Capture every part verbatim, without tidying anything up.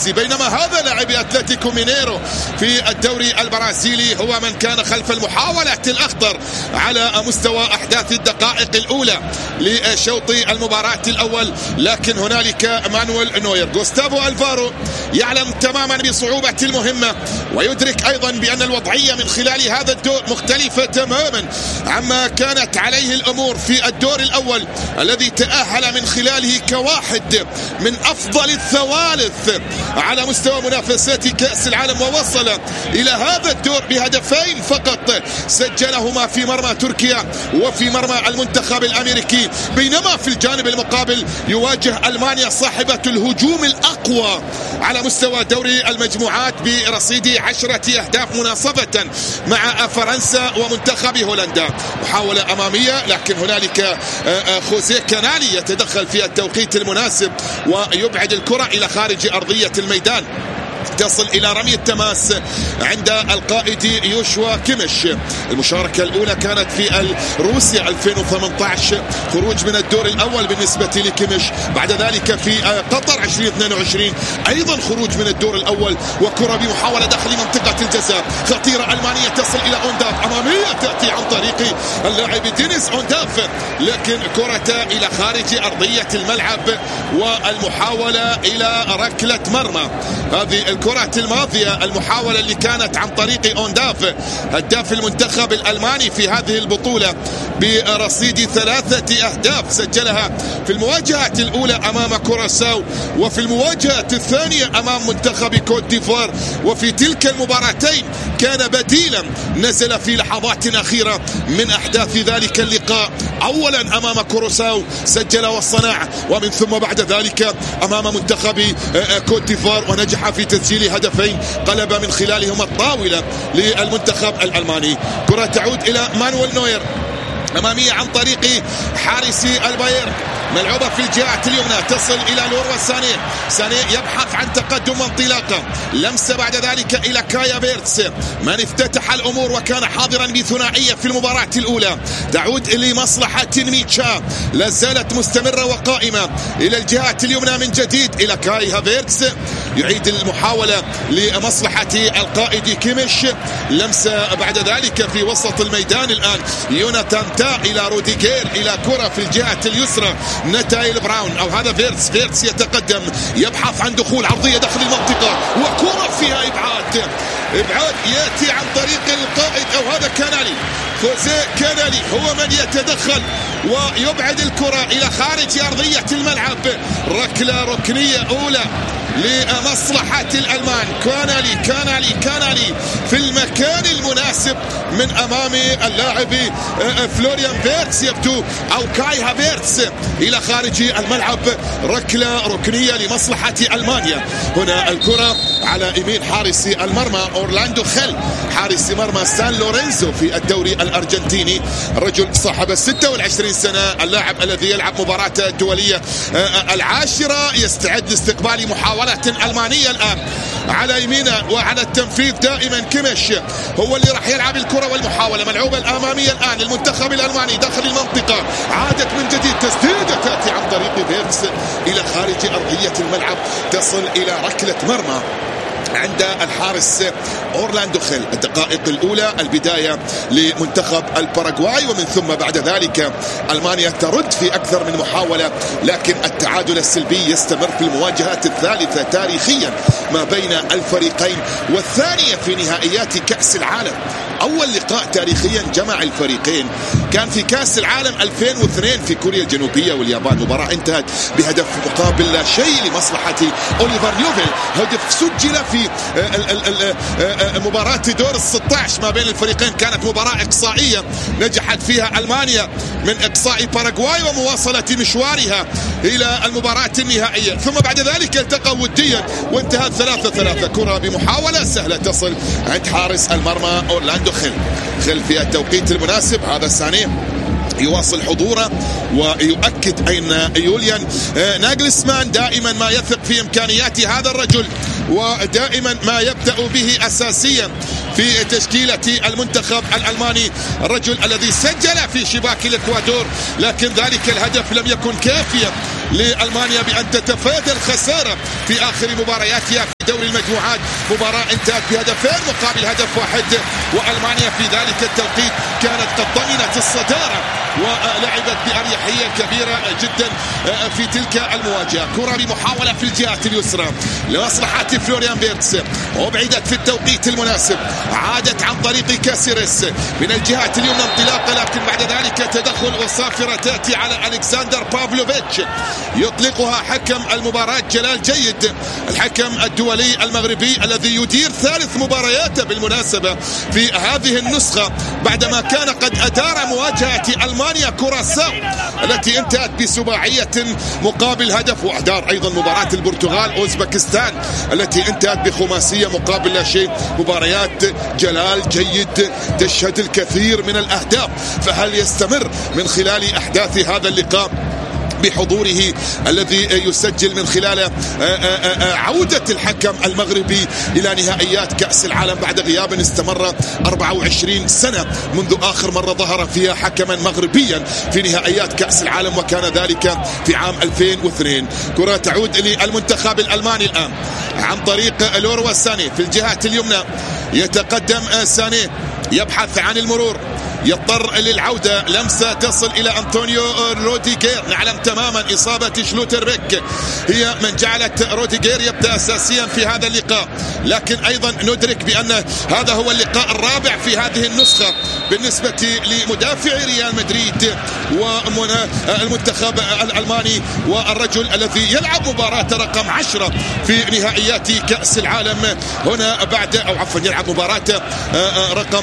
فلومينينزي، بينما هذا لاعب أتلتيكو مينيرو في الدوري البرازيلي هو من كان خلف المحاولة الأخطر على مستوى أحداث الدقائق الأولى لشوط المباراة الأول. لكن هنالك مانويل نوير. غوستافو ألفارو يعلم تماما بصعوبة المهمة ويدرك أيضا بأن الوضعية من خلال هذا الدور مختلفة تماما عما كانت عليه الأمور في الدور الأول الذي تأهل من خلاله كواحد من أفضل الثوالث على مستوى منافسات كأس العالم، ووصل إلى هذا الدور بهدفين فقط سجلهما في مرمى تركيا وفي مرمى المنتخب الأمريكي. بينما في الجانب المقابل يواجه ألمانيا صاحبة الهجوم الأقوى على مستوى دوري المجموعات برصيد عشرة أهداف مناصفة مع فرنسا ومنتخب هولندا. محاولة أمامية، لكن هنالك خوزيه كانالي يتدخل في التوقيت المناسب ويبعد الكرة إلى خارج أرضية الميدان. تصل إلى رمي التماس عند القائد يوشوا كيميش. المشاركة الأولى كانت في روسيا ألفين وثمانية عشر، خروج من الدور الأول بالنسبة لكيميش. بعد ذلك في قطر ألفين واثنين وعشرين أيضا خروج من الدور الأول، وكرة بمحاولة داخل منطقة الجزاء خطيرة ألمانية تصل إلى أونداف. أمامية تأتي عن طريق اللاعب دينيس أونداف، لكن كرة إلى خارج أرضية الملعب والمحاولة إلى ركلة مرمى. هذه الكرة الماضية المحاولة اللي كانت عن طريق أونداف هداف المنتخب الألماني في هذه البطولة برصيد ثلاثة أهداف سجلها في المواجهة الأولى أمام كوراساو وفي المواجهة الثانية أمام منتخب كوت ديفوار. وفي تلك المباراتين كان بديلا، نزل في لحظات أخيرة من أحداث ذلك اللقاء، أولا أمام كوراساو سجل والصناعة، ومن ثم بعد ذلك أمام منتخب كوت ديفوار ونجح في تسجيل هدفين قلب من خلالهما الطاولة للمنتخب الألماني. كرة تعود إلى مانويل نوير أمامية عن طريق حارسي البايرن، ملعوبة في الجهة اليمنى تصل إلى لوروا سانيه. سانيه يبحث عن تقدم وانطلاقة، لمسة بعد ذلك إلى كايا فيرتس من افتتح الأمور وكان حاضرا بثنائية في المباراة الأولى. تعود لمصلحة ميتشا، لازالت مستمرة وقائمة إلى الجهة اليمنى من جديد إلى كاي هافيرتس، يعيد المحاولة لمصلحة القائد كيميش. لمسة بعد ذلك في وسط الميدان الآن يوناتان تا إلى روديجير، إلى كرة في الجهة اليسرى نتايل براون أو هذا فيرتس. فيرتس يتقدم يبحث عن دخول عرضية داخل المنطقة وكرة فيها إبعاد. إبعاد يأتي عن طريق القائد أو هذا كانالي، خوزيه كانالي هو من يتدخل ويبعد الكرة إلى خارج أرضية الملعب. ركلة ركنية أولى لمصلحة الألمان. كانالي كانالي كانالي في المكان المناسب من أمام اللاعب فلوريان فيرتس يبدو أو كاي هافيرتس إلى خارج الملعب. ركلة ركنية لمصلحة ألمانيا. هنا الكرة على يمين حارس المرمى أورلاندو خيل، حارس مرمى سان لورينزو في الدوري الأرجنتيني، الرجل صاحب ستة وعشرين سنة، اللاعب الذي يلعب مباراة دولية العاشرة، يستعد لاستقبال محاولة ألمانية الآن على يمينه. وعلى التنفيذ دائما كيميش هو اللي راح يلعب الكرة والمحاولة. ملعوبة الأمامية الآن المنتخب الألماني داخل المنطقة، عادت من جديد تسديدة تأتي عن طريق فيرتس إلى خارج أرضية الملعب، تصل إلى ركلة مرمى عند الحارس أورلاندو خيل. الدقائق الأولى البداية لمنتخب الباراغواي، ومن ثم بعد ذلك ألمانيا ترد في أكثر من محاولة، لكن التعادل السلبي يستمر في المواجهات الثالثة تاريخيا ما بين الفريقين، والثانية في نهائيات كأس العالم. أول لقاء تاريخيا جمع الفريقين كان في كأس العالم ألفين واثنين في كوريا الجنوبية واليابان. مباراة انتهت بهدف مقابل لا شيء لمصلحة أوليفر نيوفيل. هدف سجل في مباراة دور الستة عشر ما بين الفريقين، كانت مباراة إقصائية نجحت فيها ألمانيا من إقصاء باراغواي ومواصلة مشوارها إلى المباراة النهائية. ثم بعد ذلك التقوا وديا وانتهت ثلاثة ثلاثة. كرة بمحاولة سهلة تصل عند حارس المرمى أورلاندو خيل. خيل في التوقيت المناسب، هذا سانيه يواصل حضوره ويؤكد أين يوليان ناغلسمان دائما ما يثق في إمكانيات هذا الرجل، ودائما ما يبدأ به أساسيا في تشكيلة المنتخب الألماني. الرجل الذي سجل في شباك الإكوادور، لكن ذلك الهدف لم يكن كافيا لألمانيا بأن تتفادى الخسارة في آخر مبارياتها. دوري المجموعات، مباراة انتهت بهدفين مقابل هدف واحد، وألمانيا في ذلك التوقيت كانت قد ضمنت الصدارة ولعبت بأريحية كبيرة جدا في تلك المواجهة. كرة بمحاولة في الجهات اليسرى لمصلحة فلوريان فيرتس، وبعدت في التوقيت المناسب، عادت عن طريق كاسيريس من الجهات اليمنى انطلاقة، لكن بعد ذلك تدخل وصافرة تأتي على ألكسندر بافلوفيتش، يطلقها حكم المباراة جلال جيد، الحكم الدولي المغربي الذي يدير ثالث مبارياته بالمناسبة في هذه النسخة، بعدما كان قد أدار مواجهة ألمانيا كوراساو التي انتهت بسباعية مقابل هدف، وأدار أيضا مباراة البرتغال أوزبكستان التي انتهت بخماسية مقابل لا شيء. مباريات جلال جيد تشهد الكثير من الأهداف، فهل يستمر من خلال أحداث هذا اللقاء بحضوره الذي يسجل من خلال عودة الحكم المغربي إلى نهائيات كأس العالم بعد غياب استمر أربعة وعشرين سنة منذ آخر مرة ظهر فيها حكما مغربيا في نهائيات كأس العالم، وكان ذلك في عام ألفين واثنين. كرة تعود للمنتخب الألماني الآن عن طريق لوروا ساني في الجهات اليمنى، يتقدم ساني يبحث عن المرور، يضطر للعودة، لمسة تصل إلى أنطونيو روديغير. نعلم تماما إصابة شلوتر بيك هي من جعلت روديغير يبدأ أساسيا في هذا اللقاء، لكن أيضا ندرك بأن هذا هو اللقاء الرابع في هذه النسخة بالنسبة لمدافع ريال مدريد والمنتخب الألماني، والرجل الذي يلعب مباراة رقم عشرة في نهائيات كأس العالم هنا بعد أو عفوا يلعب مباراة رقم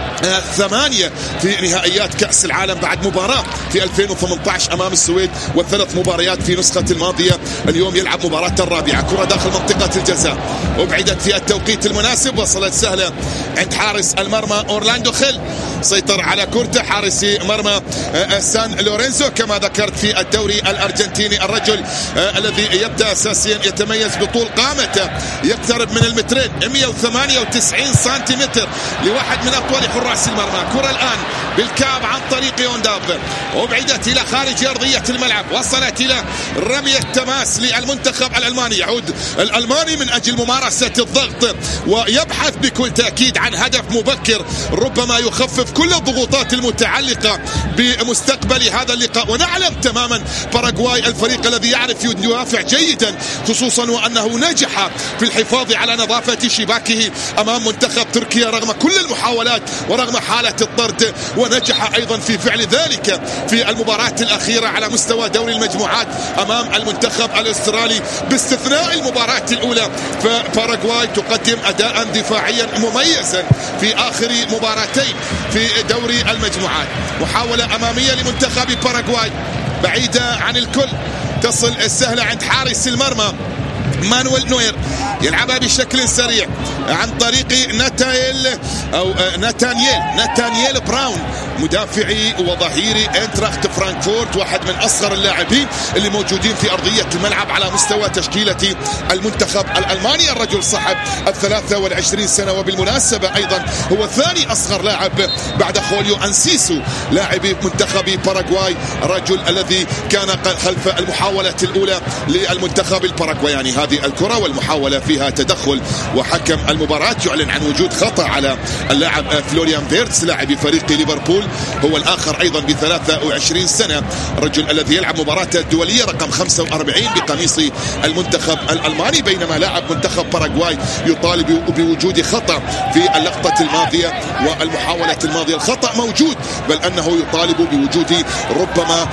ثمانية في نهائيات كأس العالم بعد مباراة في ألفين وثمانية عشر أمام السويد وثلاث مباريات في نسخة الماضية. اليوم يلعب مباراة الرابعة. كرة داخل منطقة الجزاء، أبعدت في التوقيت المناسب، وصلت سهلة عند حارس المرمى أورلاندو خيل، سيطر على كورته حارس مرمى سان لورينزو كما ذكرت في الدوري الأرجنتيني، الرجل الذي يبدأ أساسيا يتميز بطول قامته يقترب من المترين مئة وثمانية وتسعين سنتيمتر لواحد من أطول حراس المرمى. كرة الآن بالكعب عن طريق يونداب، وبعدت إلى خارج أرضية الملعب، وصلت إلى رمية تماس للمنتخب الألماني. يعود الألماني من أجل ممارسة الضغط ويبحث بكل تأكيد عن هدف مبكر ربما يخفف كل الضغوطات المتعلقة بمستقبل هذا اللقاء. ونعلم تماما باراغواي الفريق الذي يعرف يدافع جيدا، خصوصا وأنه نجح في الحفاظ على نظافة شباكه أمام منتخب تركيا رغم كل المحاولات ورغم حالة الطرد، ونجح أيضا في فعل ذلك في المباراة الأخيرة على مستوى دوري المجموعات أمام المنتخب الأسترالي باستثناء المباراة الأولى. فباراغواي تقدم أداء دفاعيا مميزا في آخر مباراتين في دوري المجموعات. محاولة أمامية لمنتخب باراغواي بعيدة عن الكل، تصل السهلة عند حارس المرمى مانويل نوير، يلعبها بشكل سريع عن طريق ناتايل أو ناتانييل ناتانييل براون مدافعي وظهيري انتراخت فرانكفورت، واحد من أصغر اللاعبين اللي موجودين في أرضية الملعب على مستوى تشكيلة المنتخب الألماني. الرجل صاحب الثلاثة والعشرين سنة، وبالمناسبة أيضا هو ثاني أصغر لاعب بعد خوليو أنسيسو لاعب منتخب باراغواي، الرجل الذي كان خلف المحاولة الأولى للمنتخب الباراغواياني. هذه الكرة والمحاولة فيها تدخل، وحكم المباراة يعلن عن وجود خطأ على اللاعب فلوريان فيرتس لاعب فريق ليفربول، هو الآخر أيضا بثلاثة وعشرين سنة، الرجل الذي يلعب مباراة الدولية رقم خمسة وأربعين بقميص المنتخب الألماني، بينما لاعب منتخب باراغواي يطالب بوجود خطأ في اللقطة الماضية والمحاولة الماضية. الخطأ موجود، بل أنه يطالب بوجود ربما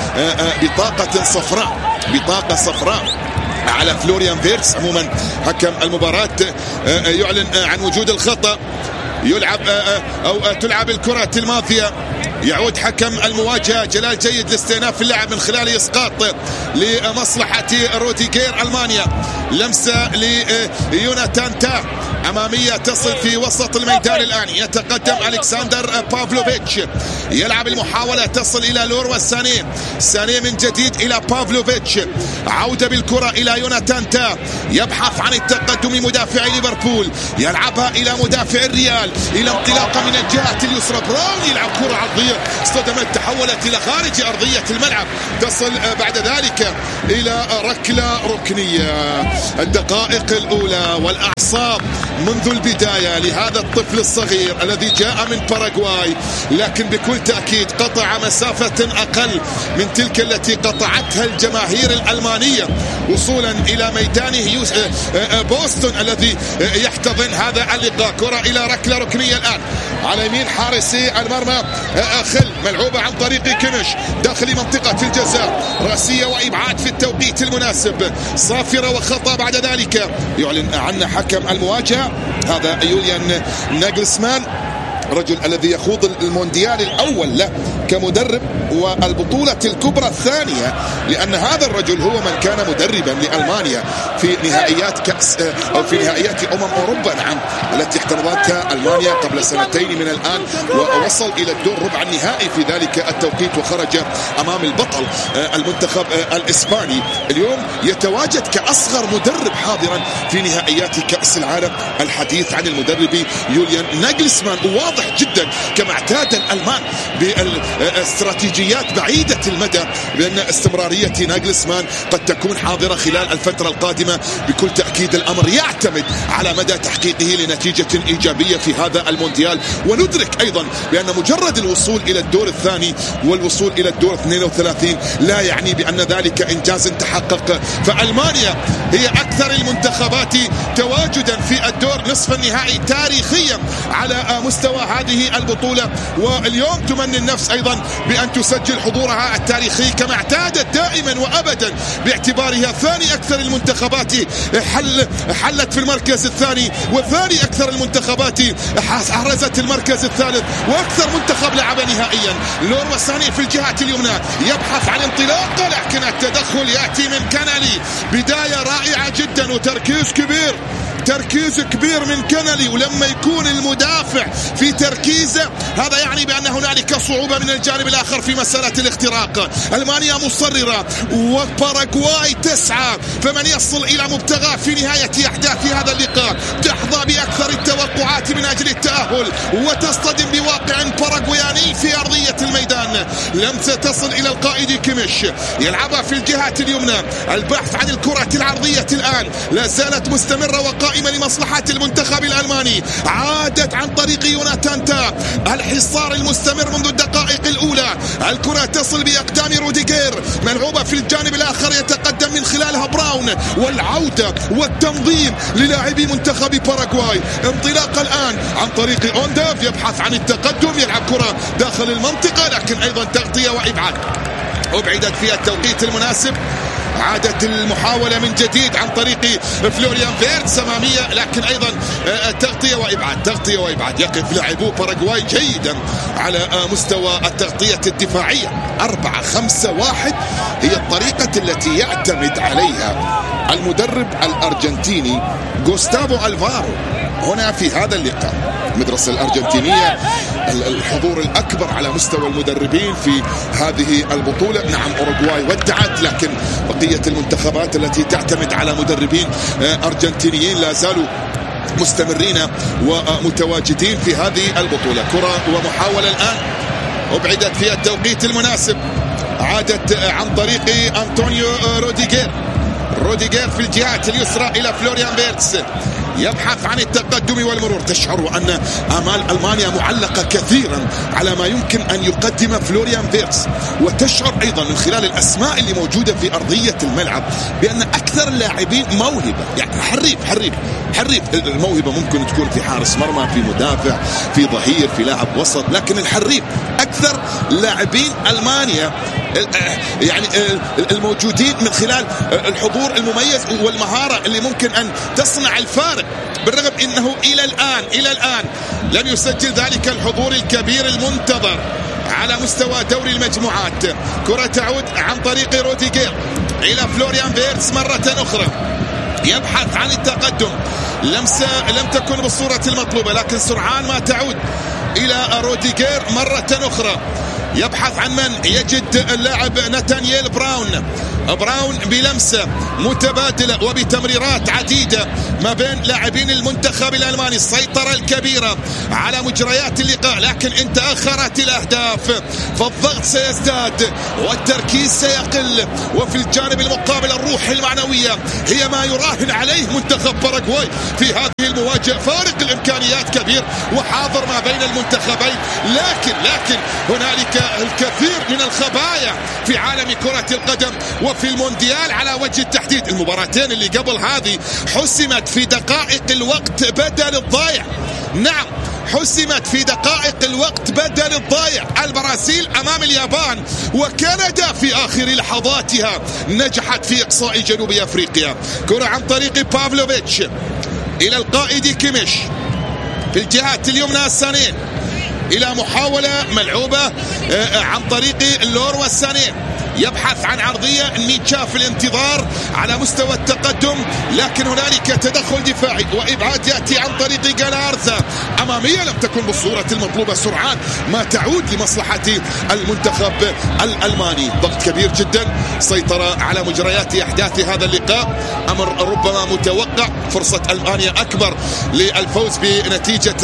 بطاقة صفراء بطاقة صفراء على فلوريان فيرتس. عموما حكم المباراة يعلن عن وجود الخطأ، يلعب أو تلعب الكرة الماضية، يعود حكم المواجهة جلال جيد لاستئناف اللعب من خلال إسقاط لمصلحة روديغير ألمانيا. لمسة ليوناتان تا أمامية تصل في وسط الميدان الآن، يتقدم ألكسندر بافلوفيتش، يلعب المحاولة تصل إلى لوروا ساني، ساني من جديد إلى بافلوفيتش، عودة بالكرة إلى يوناتان تا، يبحث عن التقدم مدافع ليفربول، يلعبها إلى مدافع الريال، إلى انطلاقة من الجهة اليسرى، براون يلعب كرة عرضية اصطدمت، تحولت إلى خارج أرضية الملعب، تصل بعد ذلك إلى ركلة ركنية. الدقائق الأولى والأعصاب منذ البداية لهذا الطفل الصغير الذي جاء من باراغواي، لكن بكل تأكيد قطع مسافة أقل من تلك التي قطعتها الجماهير الألمانية وصولا إلى ميدانه بوسطن الذي يحتضن هذا اللقاء. كرة إلى ركلة ركنية الآن على يمين حارسي المرمى خل، ملعوبة عن طريق كيميش داخل منطقة الجزاء، رأسية وإبعاد في التوقيت المناسب، صافرة وخطأ بعد ذلك يعلن عن حكم المواجهة هذا يوليان ناغلسمان، الرجل الذي يخوض المونديال الأول له كمدرب والبطولة الكبرى الثانية، لأن هذا الرجل هو من كان مدربا لألمانيا في نهائيات كأس أو في نهائيات أمم أوروبا نعم التي احتضنتها ألمانيا قبل سنتين من الآن، ووصل إلى الدور ربع النهائي في ذلك التوقيت وخرج أمام البطل المنتخب الإسباني. اليوم يتواجد كأصغر مدرب حاضرا في نهائيات كأس العالم. الحديث عن المدرب يوليان ناغلسمان واضح جدا كما اعتاد الألمان بالاستراتيجيات بعيدة المدى، بأن استمرارية ناغلسمان قد تكون حاضرة خلال الفترة القادمة. بكل تأكيد الأمر يعتمد على مدى تحقيقه لنتيجة إيجابية في هذا المونديال، وندرك أيضا بأن مجرد الوصول إلى الدور الثاني والوصول إلى الدور اثنين وثلاثين لا يعني بأن ذلك إنجاز تحقق. فألمانيا هي أكثر المنتخبات تواجدا في الدور نصف النهائي تاريخيا على مستوى هذه البطولة، واليوم تمني النفس أيضا بأن تسجل حضورها التاريخي كما اعتادت دائما وأبدا، باعتبارها ثاني أكثر المنتخبات حل حلت في المركز الثاني وثاني أكثر المنتخبات حرزت المركز الثالث وأكثر منتخب لعب نهائيا. لور وساني في الجهة اليمنى يبحث عن انطلاقة، لكن التدخل يأتي من كنالي. بداية رائعة جدا وتركيز كبير، تركيز كبير من كنالي، ولما يكون المدافع في تركيزه هذا يعني بأن هنالك صعوبة من الجانب الآخر في مسألة الاختراق. ألمانيا مصررة وباراغواي تسعى، فمن يصل إلى مبتغاه في نهاية أحداث هذا اللقاء تحظى بأكثر التوقعات من أجل التأهل وتصطدم بواقع باراغواياني في أرضية الميدان. لم تصل إلى القائد كيميش، يلعبها في الجهة اليمنى، البحث عن الكرة العرضية الآن لا زالت مستمرة وقائمة لمصلحة المنتخب الألماني. عادت عن طريق يوناتان تا، الحصار المستمر منذ الدقائق الأولى، الكرة تصل بأقدام روديغير، ملعوبة في الجانب الآخر يتقدم من خلالها براون، والعودة والتنظيم للاعبي منتخب باراغواي. انطلاق الآن عن طريق اونداف يبحث عن التقدم، يلعب كرة داخل المنطقة لكن أيضا تغطية وإبعاد، أبعدت في التوقيت المناسب. عادت المحاولة من جديد عن طريق فلوريان فيرتس أمامية، لكن أيضا تغطية وإبعاد، تغطية وإبعاد. يقف لاعبو باراغواي جيدا على مستوى التغطية الدفاعية. أربعة خمسة واحد هي الطريقة التي يعتمد عليها المدرب الأرجنتيني غوستافو ألفارو هنا في هذا اللقاء. المدرسة الأرجنتينية الحضور الأكبر على مستوى المدربين في هذه البطولة. نعم أوروغواي ودعت، لكن بقية المنتخبات التي تعتمد على مدربين أرجنتينيين لا زالوا مستمرين ومتواجدين في هذه البطولة. كرة ومحاولة الآن أبعدت في التوقيت المناسب، عادت عن طريق أنطونيو روديغير، روديغير في الجهة اليسرى إلى فلوريان فيرتس يبحث عن التقدم والمرور. تشعر أن آمال ألمانيا معلقة كثيرا على ما يمكن أن يقدم فلوريان فيرتس، وتشعر أيضا من خلال الأسماء اللي موجودة في أرضية الملعب بأن أكثر اللاعبين موهبة، يعني حريف حريف حريف. الموهبة ممكن تكون في حارس مرمى، في مدافع، في ظهير، في لاعب وسط، لكن الحريف أكثر لاعبين ألمانيا يعني الموجودين من خلال الحضور المميز والمهارة اللي ممكن أن تصنع الفارق، بالرغم أنه إلى الآن إلى الآن لم يسجل ذلك الحضور الكبير المنتظر على مستوى دوري المجموعات. كرة تعود عن طريق روديغير إلى فلوريان فيرتس مرة أخرى، يبحث عن التقدم. لمسة لم تكن بالصورة المطلوبة، لكن سرعان ما تعود إلى روديغير مرة أخرى، يبحث عن من يجد اللاعب ناتانييل براون. براون بلمسة متبادلة وبتمريرات عديدة ما بين لاعبين المنتخب الألماني. السيطرة الكبيرة على مجريات اللقاء، لكن إن تأخرت الأهداف فالضغط سيزداد والتركيز سيقل. وفي الجانب المقابل الروح المعنوية هي ما يراهن عليه منتخب باراغواي في هذه المواجهة. فارق الإمكانيات كبير وحاضر ما بين المنتخبين، لكن لكن هنالك الكثير من الخبايا في عالم كرة القدم وفي المونديال على وجه التحديد. المباراتين اللي قبل هذه حسمت في دقائق الوقت بدل الضايع. نعم، حسمت في دقائق الوقت بدل الضايع. البرازيل أمام اليابان، وكندا في آخر لحظاتها نجحت في إقصاء جنوب أفريقيا. كرة عن طريق بافلوفيتش إلى القائد كيميش في الجهات اليمنى السانين، إلى محاولة ملعوبة عن طريق اللوروا السانين، يبحث عن عرضية. نيتشا في الانتظار على مستوى التقدم، لكن هنالك تدخل دفاعي وإبعاد يأتي عن طريق جالارزا. أمامية لم تكن بالصورة المطلوبة، سرعان ما تعود لمصلحة المنتخب الألماني. ضغط كبير جدا، سيطرة على مجريات أحداث هذا اللقاء، أمر ربما متوقع. فرصة ألمانيا أكبر للفوز بنتيجة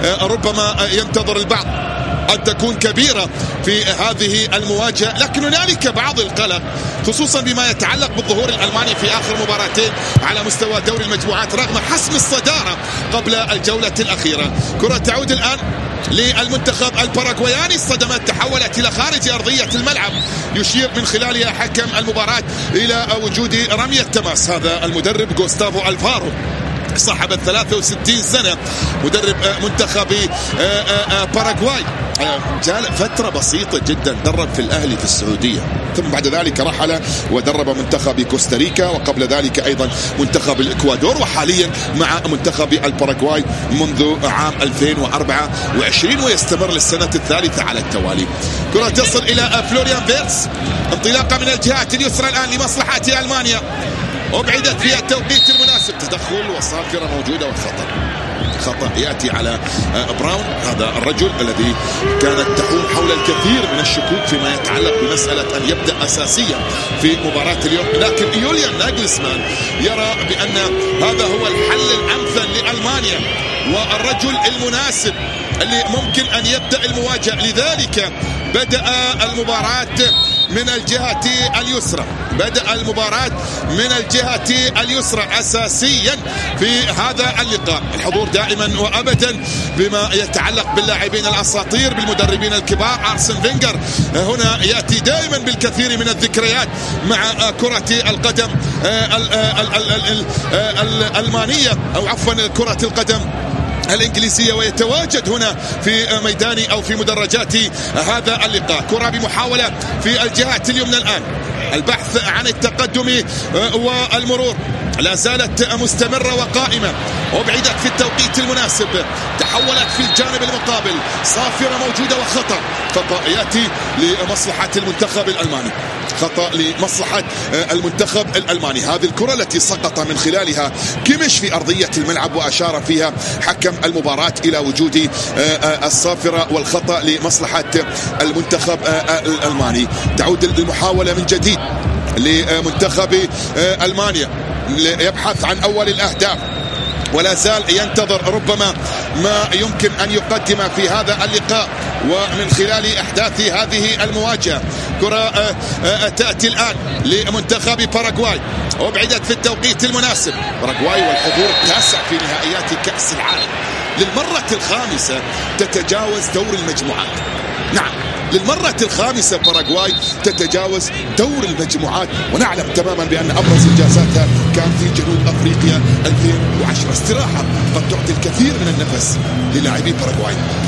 ربما ينتظر البعض قد تكون كبيرة في هذه المواجهة، لكن هنالك بعض القلق خصوصا بما يتعلق بالظهور الألماني في آخر مباراتين على مستوى دوري المجموعات رغم حسم الصدارة قبل الجولة الأخيرة. كرة تعود الآن للمنتخب الباراغواياني. الصدمات تحولت إلى خارج أرضية الملعب، يشير من خلالها حكم المباراة إلى وجود رمية تماس. هذا المدرب غوستافو ألفارو صاحب الثلاثة وستين سنة، مدرب منتخب باراغواي، جاء فترة بسيطة جدا درب في الأهلي في السعودية، ثم بعد ذلك رحل ودرب منتخب كوستاريكا، وقبل ذلك أيضا منتخب الإكوادور، وحاليا مع منتخب الباراغواي منذ عام ألفين وأربعة وعشرين ويستمر للسنة الثالثة على التوالي. كرة تصل إلى فلوريان فيرتس، انطلاقة من الجهات اليسرى الآن لمصلحة ألمانيا، أبعدت في التوقيت المناسب. تدخل وصافرة موجودة والخطأ خطأ يأتي على براون، هذا الرجل الذي كانت تحوم حول الكثير من الشكوك فيما يتعلق بمسألة أن يبدأ أساسيا في مباراة اليوم، لكن يوليان ناجلسمان يرى بأن هذا هو الحل الأمثل لألمانيا والرجل المناسب اللي ممكن أن يبدأ المواجهة. لذلك بدأ المباراة من الجهة اليسرى، بدأ المباراة من الجهة اليسرى أساسيا في هذا اللقاء. الحضور دائما وأبدا بما يتعلق باللاعبين الأساطير بالمدربين الكبار. أرسن فينجر هنا يأتي دائما بالكثير من الذكريات مع كرة القدم الألمانية أو عفوا كرة القدم الإنجليزية، ويتواجد هنا في ميدان أو في مدرجات هذا اللقاء. كرة بمحاولة في الجهات اليمنى الآن، البحث عن التقدم والمرور لا زالت مستمرة وقائمة، وبعدت في التوقيت المناسب، تحولت في الجانب المقابل، صافرة موجودة وخطأ. خطأ يأتي لمصلحة المنتخب الألماني، خطأ لمصلحة المنتخب الألماني. هذه الكرة التي سقط من خلالها كيميش في أرضية الملعب، وأشار فيها حكم المباراة إلى وجود الصافرة والخطأ لمصلحة المنتخب الألماني. تعود المحاولة من جديد لمنتخب ألمانيا، يبحث عن أول الأهداف ولا زال ينتظر ربما ما يمكن أن يقدم في هذا اللقاء ومن خلال أحداث هذه المواجهة. كرة تأتي الآن لمنتخب باراغواي، وابعدت في التوقيت المناسب. باراغواي والحضور التاسع في نهائيات كأس العالم، للمرة الخامسة تتجاوز دور المجموعات. نعم، للمرة الخامسة باراغواي تتجاوز دور المجموعات، ونعلم تماما بأن أبرز إنجازاتها كان في جنوب أفريقيا ألفين وعشرة. استراحة قد تعطي الكثير من النفس للاعبي باراغواي.